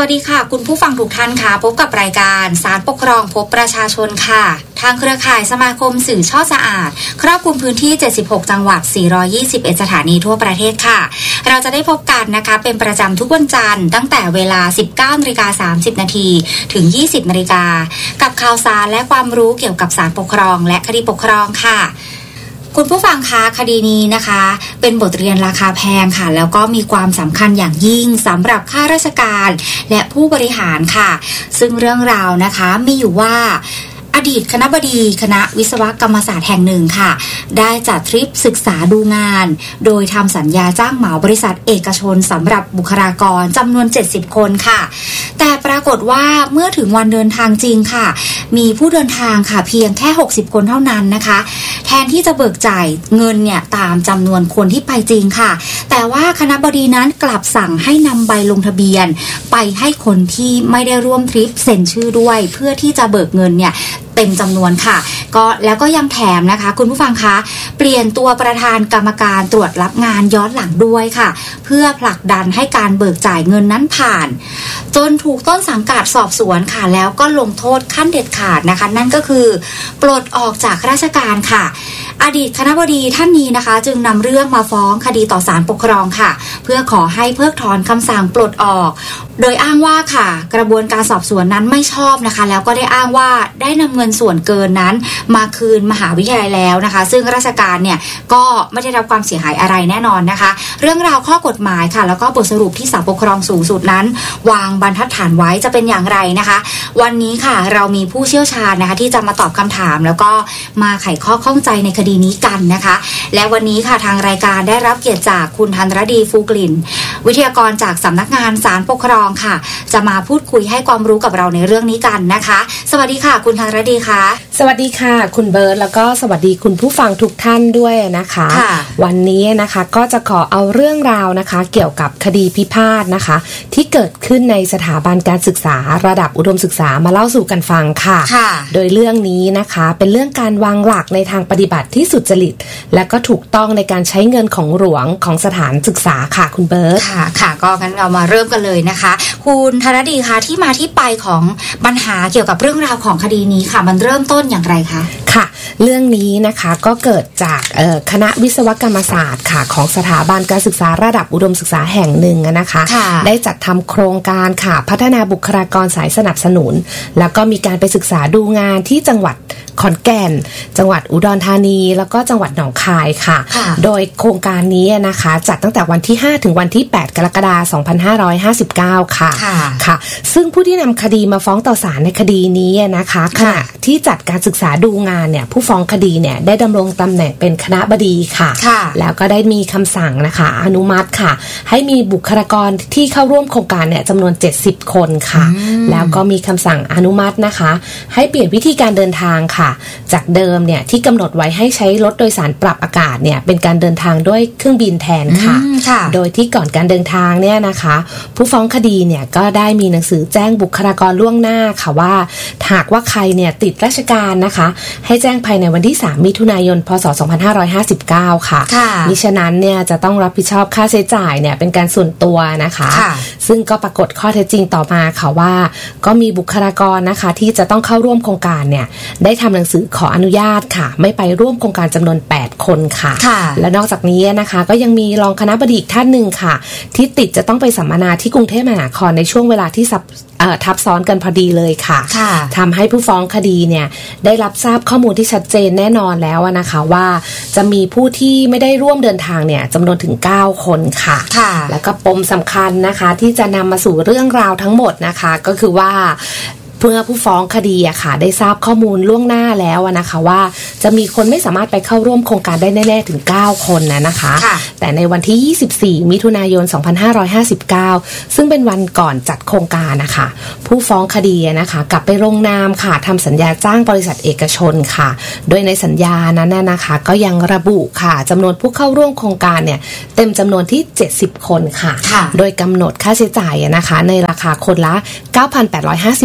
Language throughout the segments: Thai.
วัสดีค่ะคุณผู้ฟังทุกท่านค่ะพบกับรายการศาลปกครองพบประชาชนค่ะทางเครือข่ายสมาคมสื่อช่อสะอาดครอบคลุมพื้นที่76จังหวัด421สถานีทั่วประเทศค่ะเราจะได้พบกันนะคะเป็นประจำทุกวันจันทร์ตั้งแต่เวลา 19:30 น.ถึง 20:00 น.กับข่าวสารและความรู้เกี่ยวกับศาลปกครองและคดีปกครองค่ะคุณผู้ฟังคะคดีนี้นะคะเป็นบทเรียนราคาแพงค่ะแล้วก็มีความสำคัญอย่างยิ่งสำหรับข้าราชการและผู้บริหารค่ะซึ่งเรื่องราวนะคะมีอยู่ว่าอดีตคณบดีคณะวิศวกรรมศาสตร์แห่งหนึ่งค่ะได้จัดทริปศึกษาดูงานโดยทำสัญญาจ้างเหมาบริษัทเอกชนสำหรับบุคลากรจำนวน70คนค่ะแต่ปรากฏว่าเมื่อถึงวันเดินทางจริงค่ะมีผู้เดินทางค่ะเพียงแค่60คนเท่านั้นนะคะแทนที่จะเบิกจ่ายเงินเนี่ยตามจำนวนคนที่ไปจริงค่ะแต่ว่าคณบดีนั้นกลับสั่งให้นำใบลงทะเบียนไปให้คนที่ไม่ได้ร่วมทริปเซ็นชื่อด้วยเพื่อที่จะเบิกเงินเนี่ยเต็มจำนวนค่ะแล้วก็ยังแถมนะคะคุณผู้ฟังคะเปลี่ยนตัวประธานกรรมการตรวจรับงานย้อนหลังด้วยค่ะเพื่อผลักดันให้การเบิกจ่ายเงินนั้นผ่านจนถูกต้นสังกัดสอบสวนค่ะแล้วก็ลงโทษขั้นเด็ดขาดนะคะนั่นก็คือปลดออกจากราชการค่ะอดีตคณบดีท่านนี้นะคะจึงนำเรื่องมาฟ้องคดีต่อศาลปกครองค่ะเพื่อขอให้เพิกถอนคำสั่งปลดออกโดยอ้างว่าค่ะกระบวนการสอบสวนนั้นไม่ชอบนะคะแล้วก็ได้อ้างว่าได้นำเงินส่วนเกินนั้นมาคืนมหาวิทยาลัยแล้วนะคะซึ่งราชการเนี่ยก็ไม่ได้รับความเสียหายอะไรแน่นอนนะคะเรื่องราวข้อกฎหมายค่ะแล้วก็บทสรุปที่ศาลปกครองสูงสุดนั้นวางบรรทัดฐานไว้จะเป็นอย่างไรนะคะวันนี้ค่ะเรามีผู้เชี่ยวชาญนะคะที่จะมาตอบคำถามแล้วก็มาไขข้อข้องใจในคดีนี้กันนะคะและวันนี้ค่ะทางรายการได้รับเกียรติจากคุณธันรดีฟูกลิ่นวิทยากรจากสำนักงานศาลปกครองค่ะจะมาพูดคุยให้ความรู้กับเราในเรื่องนี้กันนะคะสวัสดีค่ะคุณธันรดีค่ะสวัสดีค่ะคุณเบิร์ตแล้วก็สวัสดีคุณผู้ฟังทุกท่านด้วยนะคะวันนี้นะคะก็จะขอเอาเรื่องราวนะคะเกี่ยวกับคดีพิพาทนะคะที่เกิดขึ้นในสถาบันการศึกษาระดับอุดมศึกษามาเล่าสู่กันฟังค่ะโดยเรื่องนี้นะคะเป็นเรื่องการวางหลักในทางปฏิบัติที่สุจริตและก็ถูกต้องในการใช้เงินของหลวงของสถานศึกษาค่ะคุณเบิร์ตค่ะก็งั้นเรามาเริ่มกันเลยนะคะคุณธนดีคะที่มาที่ไปของปัญหาเกี่ยวกับเรื่องราวของคดีนี้ค่ะมันเริ่มต้นอย่างไรคะค่ะเรื่องนี้นะคะก็เกิดจากคณะวิศวกรรมศาสตร์ค่ะของสถาบันการศึกษาระดับอุดมศึกษาแห่งหนึ่งนะคะได้จัดทำโครงการค่ะพัฒนาบุคลากรสายสนับสนุนแล้วก็มีการไปศึกษาดูงานที่จังหวัดขอนแก่นจังหวัดอุดรธานีแล้วก็จังหวัดหนองคายค่ะโดยโครงการนี้นะคะจัดตั้งแต่วันที่5ถึงวันที่8กรกฎาคม2559ค่ะค่ะซึ่งผู้ที่นำคดีมาฟ้องต่อศาลในคดีนี้นะคะขณะที่จัดการศึกษาดูงานเนี่ยผู้ฟ้องคดีเนี่ยได้ดำรงตำแหน่งเป็นคณบดีค่ะแล้วก็ได้มีคำสั่งนะคะอนุมัติค่ะให้มีบุคลากรที่เข้าร่วมโครงการเนี่ยจำนวน70คนค่ะแล้วก็มีคำสั่งอนุมัตินะคะให้เปลี่ยนวิธีการเดินทางค่ะจากเดิมเนี่ยที่กำหนดไว้ให้ใช้รถโดยสารปรับอากาศเนี่ยเป็นการเดินทางด้วยเครื่องบินแทนค่ะโดยที่ก่อนการเดินทางเนี่ยนะคะผู้ฟ้องคดีเนี่ยก็ได้มีหนังสือแจ้งบุคลากรล่วงหน้าค่ะว่าหากว่าใครเนี่ยติดราชการนะคะให้แจ้งภายในวันที่3มิถุนายนพศ2559ค่ะมิฉะนั้นเนี่ยจะต้องรับผิดชอบค่าใช้จ่ายเนี่ยเป็นการส่วนตัวนะคะซึ่งก็ปรากฏข้อเท็จจริงต่อมาค่ะว่าก็มีบุคลากรนะคะที่จะต้องเข้าร่วมโครงการเนี่ยได้ทำหนังสือขออนุญาตค่ะไม่ไปร่วมโครงการจำนวน8คนค่ะและนอกจากนี้นะคะก็ยังมีรองคณบดีอีกท่านหนึ่งค่ะที่ติดจะต้องไปสัมมนาที่กรุงเทพมหานครในช่วงเวลาที่ทับซ้อนกันพอดีเลยค่ะทำให้ผู้ฟ้องคดีเนี่ยได้รับทราบข้อมูลที่ชัดเจนแน่นอนแล้วนะคะว่าจะมีผู้ที่ไม่ได้ร่วมเดินทางเนี่ยจำนวนถึง9คนค่ะแล้วก็ปมสำคัญนะคะที่จะนำมาสู่เรื่องราวทั้งหมดนะคะก็คือว่าเมื่อผู้ฟ้องคดีอะค่ะได้ทราบข้อมูลล่วงหน้าแล้วนะคะว่าจะมีคนไม่สามารถไปเข้าร่วมโครงการได้แน่ๆถึง9คนนะคะแต่ในวันที่24มิถุนายน2559ซึ่งเป็นวันก่อนจัดโครงการนะคะผู้ฟ้องคดีนะคะกลับไปลงนามค่ะทำสัญญาจ้างบริษัทเอกชนค่ะโดยในสัญญานั้นนะคะก็ยังระบุค่ะจำนวนผู้เข้าร่วมโครงการเนี่ยเต็มจำนวนที่70คนค่ะโดยกำหนดค่าใช้จ่ายนะคะในราคาคนละ 9,850 บาทค่ะ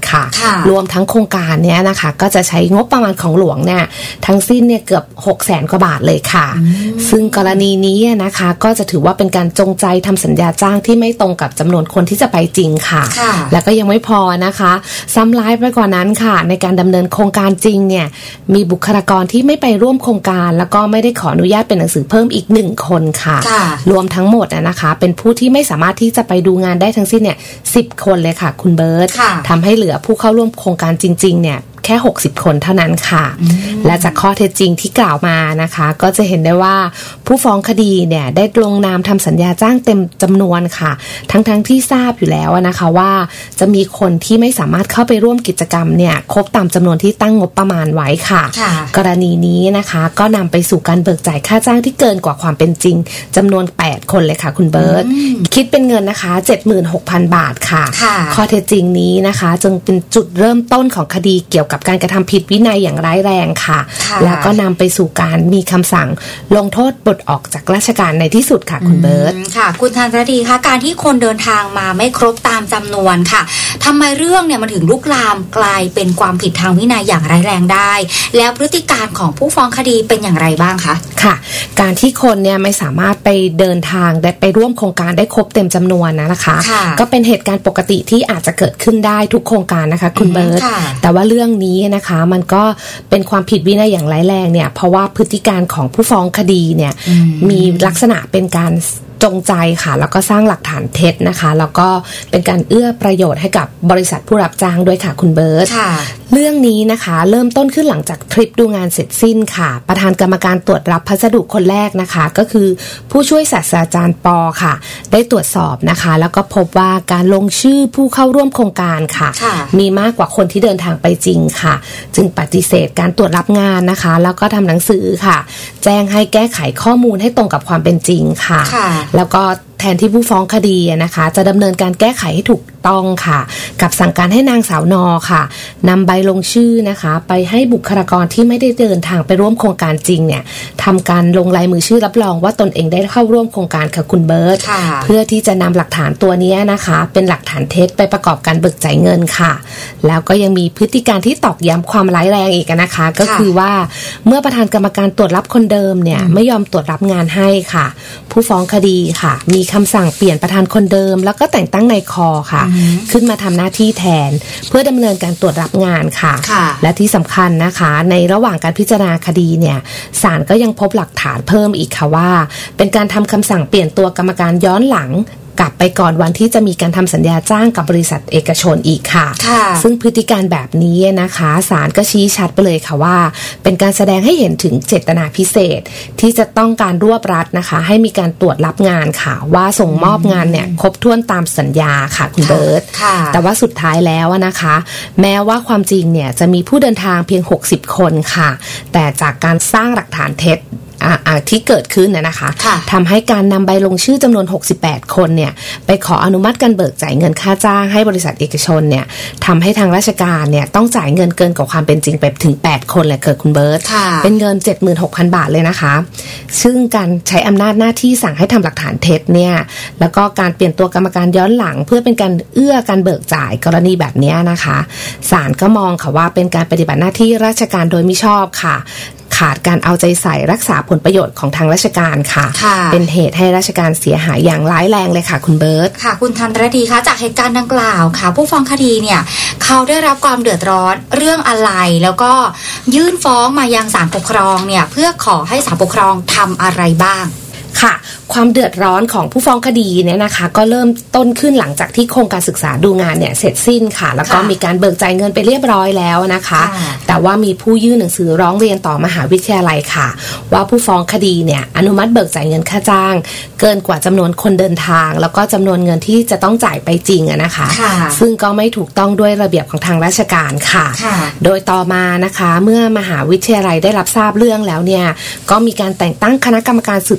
ค่ะรวมทั้งโครงการเนี้ยนะคะก็จะใช้งบประมาณของหลวงเนี่ยทั้งสิ้นเนี่ยเกือบ 600,000 กว่าบาทเลยค่ะซึ่งกรณีนี้นะคะก็จะถือว่าเป็นการจงใจทำสัญญาจ้างที่ไม่ตรงกับจำนวนคนที่จะไปจริงค่ะแล้วก็ยังไม่พอนะคะซ้ำร้ายไปกว่านั้นค่ะในการดำเนินโครงการจริงเนี่ยมีบุคลากรที่ไม่ไปร่วมโครงการแล้วก็ไม่ได้ขออนุญาตเป็นหนังสือเพิ่มอีก1 คนค่ะรวมทั้งหมดนะคะเป็นผู้ที่ไม่สามารถที่จะไปดูงานได้ทั้งสิ้นเนี่ย10 คนเลยค่ะคุณเบิร์ตทำให้เหลือผู้เข้าร่วมโครงการจริงๆเนี่ยแค่60 คนเท่านั้นค่ะและจากข้อเท็จจริงที่กล่าวมานะคะก็จะเห็นได้ว่าผู้ฟ้องคดีเนี่ยได้ลงนามทำสัญญาจ้างเต็มจำนวนค่ะทั้งที่ทราบอยู่แล้วนะคะว่าจะมีคนที่ไม่สามารถเข้าไปร่วมกิจกรรมเนี่ยครบตามจำนวนที่ตั้งงบประมาณไว้ค่ะกรณีนี้นะคะก็นำไปสู่การเบิกจ่ายค่าจ้างที่เกินกว่าความเป็นจริงจำนวน8 คนเลยค่ะคุณเบิร์ตคิดเป็นเงินนะคะ 76,000 บาทค่ะข้อเท็จจริงนี้นะคะจึงเป็นจุดเริ่มต้นของคดีเกี่ยวกับการกระทำผิดวินัยอย่างร้ายแรงค่ะแล้วก็นำไปสู่การมีคำสั่งลงโทษปลดออกจากราชการในที่สุดค่ะคุณเบิร์ตค่ะคุณธัญรดีคะการที่คนเดินทางมาไม่ครบตามจำนวนค่ะทำไมเรื่องเนี่ยมันถึงลุกลามกลายเป็นความผิดทางวินัยอย่างร้ายแรงได้แล้วพฤติการของผู้ฟ้องคดีเป็นอย่างไรบ้างคะค่ะการที่คนเนี่ยไม่สามารถไปเดินทางได้ไปร่วมโครงการได้ครบเต็มจำนวนนะคะก็เป็นเหตุการณ์ปกติที่อาจจะเกิดขึ้นได้ทุกโครงการนะคะคุณเบิร์ตแต่ว่าเรื่องนี้นะคะมันก็เป็นความผิดวินัยอย่างร้ายแรงเนี่ยเพราะว่าพฤติการของผู้ฟ้องคดีเนี่ยมีลักษณะเป็นการจงใจค่ะแล้วก็สร้างหลักฐานเท็จนะคะแล้วก็เป็นการเอื้อประโยชน์ให้กับบริษัทผู้รับจ้างด้วยค่ะคุณเบิร์ตเรื่องนี้นะคะเริ่มต้นขึ้นหลังจากทริปดูงานเสร็จสิ้นค่ะประธานกรรมการตรวจรับพัสดุคนแรกนะคะก็คือผู้ช่วยศาสตราจารย์ปอค่ะได้ตรวจสอบนะคะแล้วก็พบว่าการลงชื่อผู้เข้าร่วมโครงการค่ะมีมากกว่าคนที่เดินทางไปจริงค่ะจึงปฏิเสธการตรวจรับงานนะคะแล้วก็ทำหนังสือค่ะแจ้งให้แก้ไขข้อมูลให้ตรงกับความเป็นจริงค่ะแล้วก็แทนที่ผู้ฟ้องคดีนะคะจะดำเนินการแก้ไขให้ถูกต้องค่ะกับสั่งการให้นางสาวนอค่ะนำใบลงชื่อนะคะไปให้บุคลากรที่ไม่ได้เดินทางไปร่วมโครงการจริงเนี่ยทำการลงลายมือชื่อรับรองว่าตนเองได้เข้าร่วมโครงการค่ะคุณเบิร์ตเพื่อที่จะนำหลักฐานตัวนี้นะคะเป็นหลักฐานเท็จไปประกอบการเบิกจ่ายเงินค่ะแล้วก็ยังมีพฤติการที่ตอกย้ำความร้ายแรงอีกนะคะก็คือว่าเมื่อประธานกรรมการตรวจรับคนเดิมเนี่ยไม่ยอมตรวจรับงานให้ค่ะผู้ฟ้องคดีค่ะมีคำสั่งเปลี่ยนประธานคนเดิมแล้วก็แต่งตั้งนายคอค่ะขึ้นมาทำหน้าที่แทนเพื่อดำเนินการตรวจรับงานค่ะและที่สำคัญนะคะในระหว่างการพิจารณาคดีเนี่ยศาลก็ยังพบหลักฐานเพิ่มอีกค่ะว่าเป็นการทำคำสั่งเปลี่ยนตัวกรรมการย้อนหลังกลับไปก่อนวันที่จะมีการทำสัญญาจ้างกับบริษัทเอกชนอีกค่ะซึ่งพฤติการแบบนี้นะคะศาลก็ชี้ชัดไปเลยค่ะว่าเป็นการแสดงให้เห็นถึงเจตนาพิเศษที่จะต้องการรวบรัดนะคะให้มีการตรวจรับงานค่ะว่าส่งมอบงานเนี่ยครบถ้วนตามสัญญาค่ะคุณเบิร์ตแต่ว่าสุดท้ายแล้วนะคะแม้ว่าความจริงเนี่ยจะมีผู้เดินทางเพียง60 คนค่ะแต่จากการสร้างหลักฐานเท็จที่เกิดขึ้นนะคะทำให้การนำใบลงชื่อจำนวน68 คนเนี่ยไปขออนุมัติการเบิกจ่ายเงินค่าจ้างให้บริษัทเอกชนเนี่ยทำให้ทางราชการเนี่ยต้องจ่ายเงินเกินกว่าความเป็นจริงไปถึง8 คนเลยเกิดคุณเบิร์ตเป็นเงิน 76,000 บาทเลยนะคะซึ่งการใช้อำนาจหน้าที่สั่งให้ทำหลักฐานเท็จเนี่ยแล้วก็การเปลี่ยนตัวกรรมการย้อนหลังเพื่อเป็นการเอื้อการเบิกจ่ายกรณีแบบนี้นะคะศาลก็มองค่ะว่าเป็นการปฏิบัติหน้าที่ราชการโดยมิชอบค่ะขาดการเอาใจใส่รักษาผลประโยชน์ของทางราชการค่ะเป็นเหตุให้ราชการเสียหายอย่างร้ายแรงเลยค่ะคุณเบิร์ตค่ะคุณธัญรดีคะจากเหตุการณ์ดังกล่าวค่ะผู้ฟ้องคดีเนี่ยเขาได้รับความเดือดร้อนเรื่องอะไรแล้วก็ยื่นฟ้องมายังศาลปกครองเนี่ยเพื่อขอให้ศาลปกครองทำอะไรบ้างค่ะความเดือดร้อนของผู้ฟ้องคดีเนี่ยนะคะก็เริ่มต้นขึ้นหลังจากที่โครงการศึกษาดูงานเนี่ยเสร็จสิ้นค่ะแล้วก็มีการเบิกจ่ายเงินไปเรียบร้อยแล้วนะคะแต่ว่ามีผู้ยื่นหนังสือร้องเรียนต่อมหาวิทยาลัยค่ะว่าผู้ฟ้องคดีเนี่ยอนุมัติเบิกจ่ายเงินค่าจ้างเกินกว่าจำนวนคนเดินทางแล้วก็จำนวนเงินที่จะต้องจ่ายไปจริงนะคะซึ่งก็ไม่ถูกต้องด้วยระเบียบของทางราชการค่ะโดยต่อมานะคะเมื่อมหาวิทยาลัยได้รับทราบเรื่องแล้วเนี่ยก็มีการแต่งตั้งคณะกรรมการสืบสวนข้อเท็จ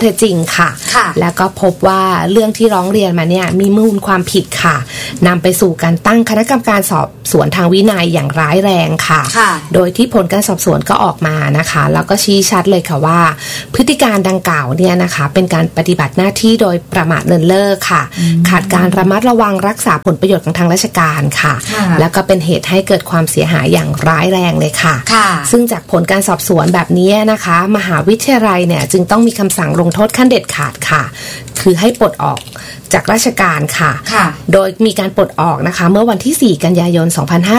ท็จจริงค่ะแล้วก็พบว่าเรื่องที่ร้องเรียนมาเนี่ยมีมูลความผิดค่ะนำไปสู่การตั้งคณะกรรมการสอบสวนทางวินัยอย่างร้ายแรงค่ะโดยที่ผลการสอบสวนก็ออกมานะคะแล้วก็ชี้ชัดเลยค่ะว่าพฤติการดังกล่าวเนี่ยนะคะเป็นการปฏิบัติหน้าที่โดยประมาทเลินเล่อค่ะขาดการระมัดระวังรักษาผลประโยชน์ของทางราชการค่ะแล้วก็เป็นเหตุให้เกิดความเสียหายอย่างร้ายแรงเลยค่ะซึ่งจากผลการสอบสวนแบบนี้นะคะมหาวิทยาลัยเนี่ยจึงต้องมีคำสั่งลงโทษขั้นเด็ดขาดค่ะคือให้ปลดออกจากราชการค่ะโดยมีการปลดออกนะคะเมื่อวันที่4กันยายน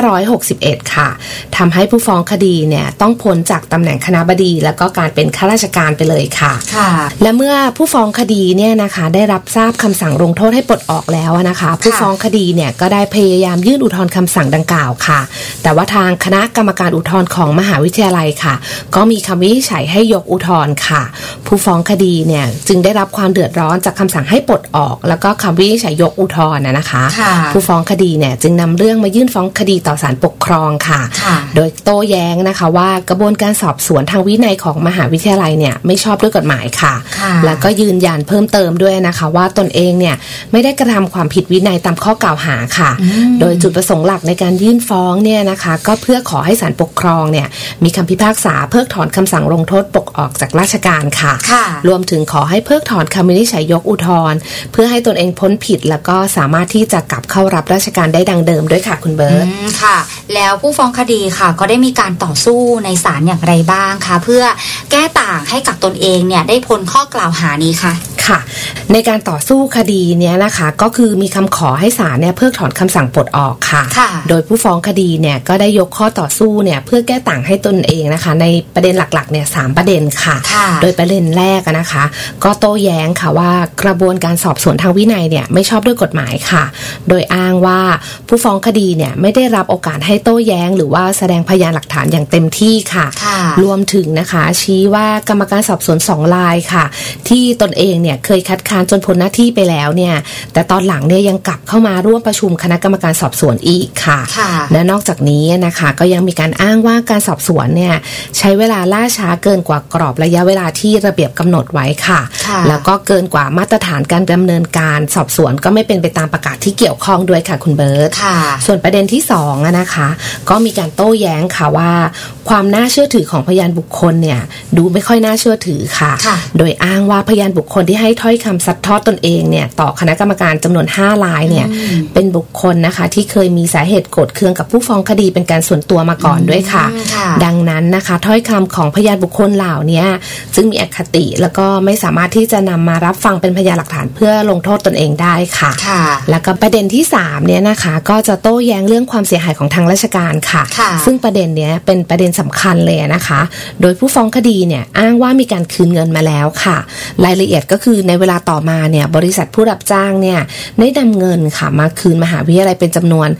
2561ค่ะทำให้ผู้ฟ้องคดีเนี่ยต้องพ้นจากตำแหน่งคณบดีแล้วก็การเป็นข้าราชการไปเลยค่ะและเมื่อผู้ฟ้องคดีเนี่ยนะคะได้รับทราบคำสั่งลงโทษให้ปลดออกแล้วนะคะผู้ฟ้องคดีเนี่ยก็ได้พยายามยื่นอุทธรณ์คำสั่งดังกล่าวค่ะแต่ว่าทางคณะกรรมการอุทธรณ์ของมหาวิทยาลัยค่ะก็มีคำวินิจฉัยให้ยกอุทธรณ์ค่ะผู้ฟ้องคดีเนี่ยจึงได้รับความเดือดร้อนจากคำสั่งให้ปลดออกแล้วก็คำวินิจฉัยยกอุทธรณ์นะคะผู้ฟ้องคดีเนี่ยจึงนำเรื่องมายื่นฟ้องคดีต่อศาลปกครองค่ะโดยโต้แย้งนะคะว่ากระบวนการสอบสวนทางวินัยของมหาวิทยาลัยเนี่ยไม่ชอบด้วยกฎหมายค่ะแล้วก็ยืนยันเพิ่มเติมด้วยนะคะว่าตนเองเนี่ยไม่ได้กระทำความผิดวินัยตามข้อกล่าวหาค่ะโดยจุดประสงค์หลักในการยื่นฟ้องเนี่ยนะคะก็เพื่อขอให้ศาลปกครองเนี่ยมีคำพิพากษาเพิกถอนคำสั่งลงโทษปลดออกจากราชการค่ะรวมถึงขอให้เพิกถอนคำวินิจฉัยยกอุทธรณ์เพื่อให้ตนเองพ้นผิดแล้วก็สามารถที่จะกลับเข้ารับราชการได้ดังเดิมด้วยค่ะคุณเบิร์ตค่ะแล้วผู้ฟ้องคดีค่ะก็ได้มีการต่อสู้ในศาลอย่างไรบ้างคะเพื่อแก้ต่างให้กับตนเองเนี่ยได้พ้นข้อกล่าวหานี้ค่ะค่ะในการต่อสู้คดีเนี้ยนะคะก็คือมีคำขอให้ศาลเนี่ยเพิกถอนคำสั่งปลดออกค่ะโดยผู้ฟ้องคดีเนี่ยก็ได้ยกข้อต่อสู้เนี่ยเพื่อแก้ต่างให้ตนเองนะคะในประเด็นหลักๆเนี่ย3ประเด็นค่ะโดยประเด็นแรกนะคะก็โต้แย้งค่ะว่ากระบวนการสอบสวนทางวินัยเนี่ยไม่ชอบด้วยกฎหมายค่ะโดยอ้างว่าผู้ฟ้องคดีเนี่ยไม่ได้รับโอกาสให้โต้แย้งหรือว่าแสดงพยานหลักฐานอย่างเต็มที่ค่ะรวมถึงนะคะชี้ว่ากรรมการสอบสวน2รายค่ะที่ตนเองเนี่ยเคยคัดค้านจนพ้นหน้าที่ไปแล้วเนี่ยแต่ตอนหลังเนี่ยยังกลับเข้ามาร่วมประชุมคณะกรรมการสอบสวนอีกค่ะและนอกจากนี้นะคะก็ยังมีการอ้างว่าการสอบสวนเนี่ยใช้เวลาล่าช้าเกินกว่ากรอบระยะเวลาที่ระเบียบกำหนดไว้ค่ะแล้วก็เกินกว่ามาตรฐานการดำเนินการสอบสวนก็ไม่เป็นไปตามประกาศที่เกี่ยวข้องด้วยค่ะคุณเบิร์ตส่วนประเด็นที่2นะคะก็มีการโต้แย้งค่ะว่าความน่าเชื่อถือของพยานบุคคลเนี่ยดูไม่ค่อยน่าเชื่อถือค่ะโดยอ้างว่าพยานบุคคลที่ให้ถ้อยคำซัดทอดตนเองเนี่ยต่อคณะกรรมการจำนวน5รายเนี่ยเป็นบุคคลนะคะที่เคยมีสาเหตุโกรธเคืองกับผู้ฟ้องคดีเป็นการส่วนตัวมาก่อนด้วยค่ะดังนั้นนะคะถ้อยคำของพยานบุคคลเหล่านี้ซึ่งมีอคติแล้วก็ไม่สามารถที่จะนำมารับฟังเป็นพยานหลักฐานเพื่อลงโทษตนเองได้ค่ะแล้วก็ประเด็นที่3เนี่ยนะคะก็จะโต้แย้งเรื่องความเสียหายของทางราชการค่ะซึ่งประเด็นเนี้ยเป็นประเด็นสำคัญเลยนะคะโดยผู้ฟ้องคดีเนี่ยอ้างว่ามีการคืนเงินมาแล้วค่ะรายละเอียดก็คือในเวลาต่อมาเนี่ยบริษัทผู้รับจ้างเนี่ยได้นำเงินค่ะมาคืนมหาวิทยาลัยเป็นจำนวน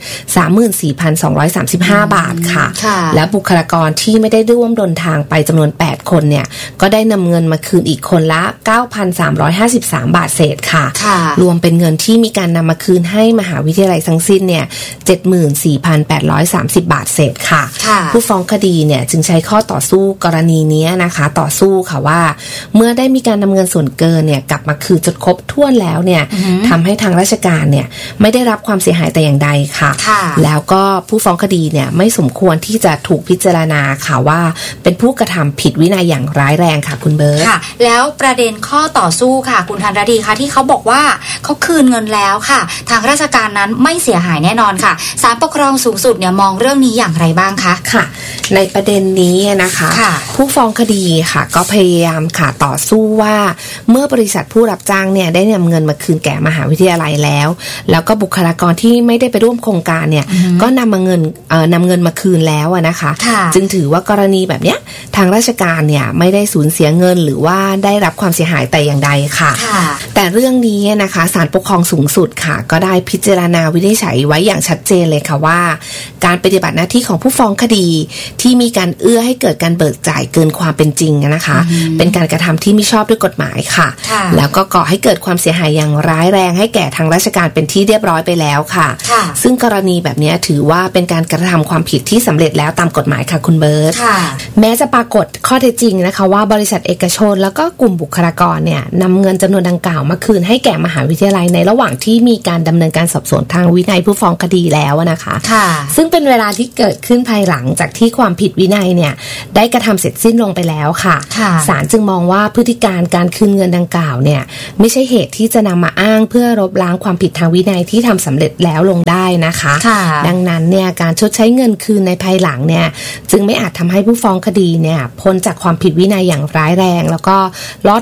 34,235 บาทค่ะและบุคลากรที่ไม่ได้ร่วมเดินทางไปจำนวน8คนเนี่ยก็ได้นำเงินมาคืนอีกคนละ 9,353 บาทเศษค่ะรวมเป็นเงินที่มีการนำมาคืนให้มหาวิทยาลัยทั้งสิ้นเนี่ย 74,830 บาทเศษค่ะผู้ฟ้องคดีเนี่ยจึงใช้ข้อต่อสู้กรณีนี้นะคะต่อสู้ค่ะว่าเมื่อได้มีการนำเงินส่วนเกินเนี่ยกลับมาคืนจนครบถ้วนแล้วเนี่ยทำให้ทางราชการเนี่ยไม่ได้รับความเสียหายแต่อย่างใดค่ะแล้วก็ผู้ฟ้องคดีเนี่ยไม่สมควรที่จะถูกพิจารณาค่ะว่าเป็นผู้กระทำผิดวินัยอย่างร้ายแรงค่ะคุณเบิร์ตค่ะแล้วประเด็นข้อต่อสู้ค่ะคุณธันรดีค่ะที่เขาบอกว่าเขาคืนเงินแล้วค่ะทางราชการนั้นไม่เสียหายแน่นอนค่ะศาลปกครองสูงสุดเนี่ยมองเรื่องนี้อย่างไรบ้างคะค่ะในประเด็นนี้นะคะผู้ฟ้องคดีค่ะก็พยายามค่ะต่อสู้ว่าเมื่อบริษัทผู้รับจ้างเนี่ยได้นำเงินมาคืนแก่มหาวิทยาลัยแล้วก็บุคลากรที่ไม่ได้ไปร่วมโครงการเนี่ยก็นำเงินมาคืนแล้วนะคะจึงถือว่ากรณีแบบเนี้ยทางราชการเนี่ยไม่ได้สูญเสียเงินหรือว่าได้รับความเสียหายแต่อย่างใดค่ะแต่เรื่องนี้นะคะศาลปกครองสูงสุดค่ะก็ได้พิจารณาวินิจฉัยไว้อย่างชัดเจนเลยค่ะว่าการปฏิบัติหน้าที่ของผู้ฟ้องคดีที่มีการเอื้อให้เกิดการเบิกจ่ายเกินความเป็นจริงนะคะเป็นการกระทำที่ไม่ชอบด้วยกฎหมายค่ะแล้วก็ก่อให้เกิดความเสียหายอย่างร้ายแรงให้แก่ทางราชการเป็นที่เรียบร้อยไปแล้วค่ะซึ่งกรณีแบบนี้ถือว่าเป็นการกระทำความผิดที่สำเร็จแล้วตามกฎหมายค่ะคุณเบิร์ตแม้จะปรากฏข้อเท็จจริงนะคะว่าบริษัทเอกชนแล้วก็กลุ่มบุคลากรเนี่ยนำเงินจำนวนดังกล่าวมาคืนให้แก่มหาวิทยาลัยในระหว่างที่มีการดำเนินการสอบสวนทางวินัยผู้ฟ้องคดีแล้วนะคะซึ่งเป็นเวลาที่เกิดขึ้นภายหลังจากที่ความผิดวินัยเนี่ยได้กระทำเสร็จสิ้นลงไปแล้วค่ะศาลจึงมองว่าพฤติการคืนเงินดังกล่าวเนี่ยไม่ใช่เหตุที่จะนำมาอ้างเพื่อลบล้างความผิดทางวินัยที่ทำสำเร็จแล้วลงได้นะคะดังนั้นเนี่ยการชดใช้เงินคืนในภายหลังเนี่ยจึงไม่อาจทำให้ผู้ฟ้องคดีเนี่ยพ้นจากความผิดวินัยอย่างร้ายแรงแล้วก็ลอด